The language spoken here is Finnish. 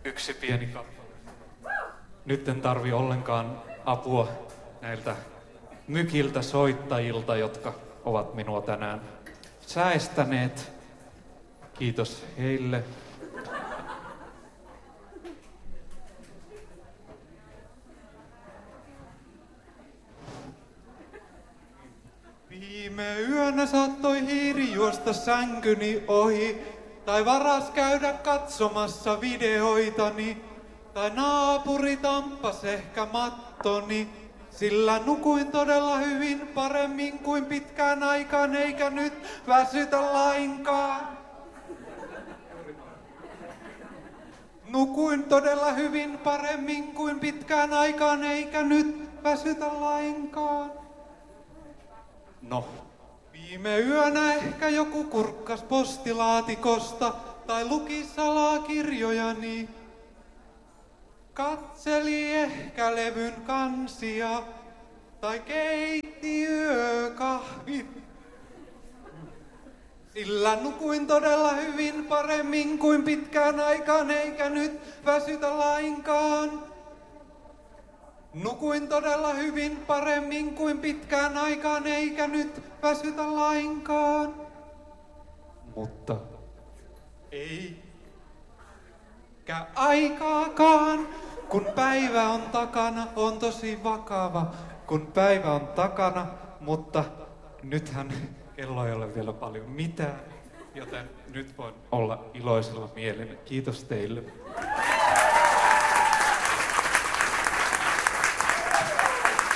yksi pieni kappale. Nyt en tarvi ollenkaan apua näiltä mykiltä soittajilta, jotka ovat minua tänään säestäneet. Kiitos heille. Viime yönä saattoi hiiri juosta sänkyni ohi, tai varas käydä katsomassa videoitani, tai naapuri tamppas ehkä mattoni, sillä nukuin todella hyvin paremmin kuin pitkään aikaan, eikä nyt väsytä lainkaan. Nukuin todella hyvin paremmin kuin pitkään aikaan, eikä nyt väsytä lainkaan. No, viime yönä ehkä joku kurkkas postilaatikosta tai luki salakirjojani. Katseli ehkä levyn kansia tai keitti yökahvit. Sillä nukuin todella hyvin paremmin kuin pitkään aikaan, eikä nyt väsytä lainkaan. Nukuin todella hyvin paremmin kuin pitkään aikaan, eikä nyt väsytä lainkaan. Mutta eikä aikaakaan, kun päivä on takana, on tosi vakava, kun päivä on takana, mutta nythän kello ei ole vielä paljon mitään, joten nyt voin olla iloisella mielellä. Kiitos teille.